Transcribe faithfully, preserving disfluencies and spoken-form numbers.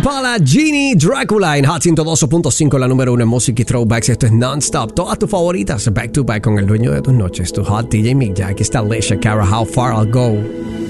Impala, Genie, Dracula en Hot ciento dos punto cinco, la número uno en Music y Throwbacks. Esto es Non-Stop. Todas tus favoritas, back to back con el dueño de tus noches, tu Hot D J Mick. Ya aquí está Alicia Cara, How Far I'll Go.